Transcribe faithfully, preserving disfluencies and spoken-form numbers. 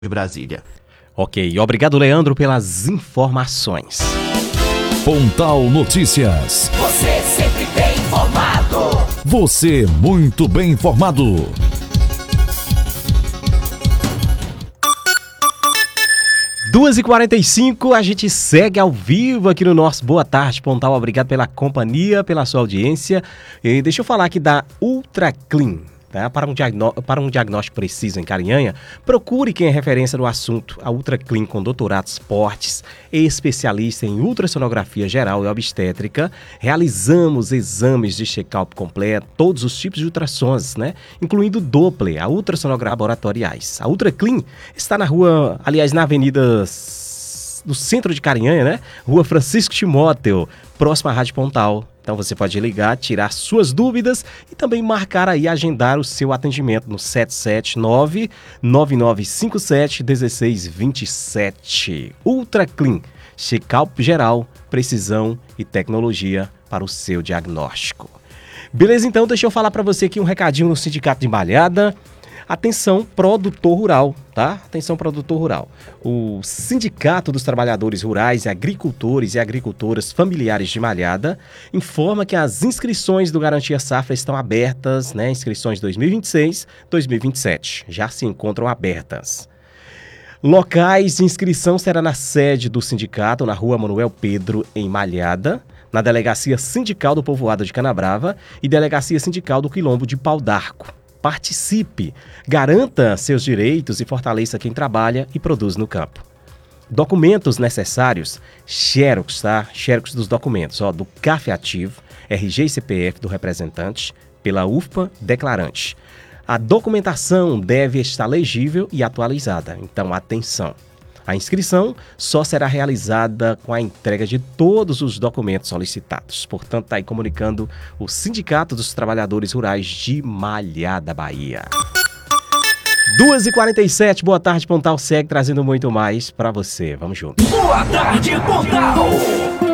de Brasília. Ok, obrigado, Leandro, pelas informações. Pontal Notícias. Você sempre bem informado. Você muito bem informado. duas e quarenta e cinco, a gente segue ao vivo aqui no nosso Boa Tarde, Pontal. Obrigado pela companhia, pela sua audiência. E deixa eu falar aqui da Ultra Clean. Tá? Para, um diagnó- para um diagnóstico preciso em Carinhanha, procure quem é referência no assunto. A Ultra Clean, com doutorados fortes, especialista em ultrassonografia geral e obstétrica. Realizamos exames de check-up completo, todos os tipos de ultrassons, né? Incluindo Doppler, a ultrassonografia laboratoriais. A Ultra Clean está na rua, aliás, na avenida do centro de Carinhanha, né? Rua Francisco Timóteo, próxima à Rádio Pontal. Então você pode ligar, tirar suas dúvidas e também marcar aí, agendar o seu atendimento no sete sete nove, nove nove cinco sete, um seis dois sete. Ultra Clean, check-up geral, precisão e tecnologia para o seu diagnóstico. Beleza, então deixa eu falar para você aqui um recadinho no Sindicato de Malhada. Atenção, produtor rural, tá? Atenção, produtor rural. O Sindicato dos Trabalhadores Rurais e Agricultores e Agricultoras Familiares de Malhada informa que as inscrições do Garantia Safra estão abertas, né? Inscrições dois mil e vinte e seis, dois mil e vinte e sete já se encontram abertas. Locais de inscrição será na sede do sindicato, na Rua Manuel Pedro, em Malhada, na Delegacia Sindical do Povoado de Canabrava e Delegacia Sindical do Quilombo de Pau d'Arco. Participe, garanta seus direitos e fortaleça quem trabalha e produz no campo. Documentos necessários, xerox, tá? Xerox dos documentos, ó, do C A F ativo, R G e C P F do representante, pela U F P A declarante. A documentação deve estar legível e atualizada, então atenção. A inscrição só será realizada com a entrega de todos os documentos solicitados. Portanto, está aí comunicando o Sindicato dos Trabalhadores Rurais de Malhada, Bahia. duas e quarenta e sete, Boa Tarde, Pontal segue trazendo muito mais para você. Vamos juntos. Boa Tarde, Pontal.